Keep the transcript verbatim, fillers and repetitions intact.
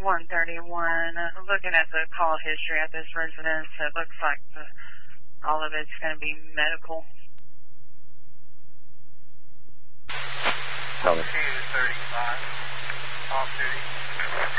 one thirty-one. Uh, looking at the call history at this residence, it looks like the, all of it's going to be medical.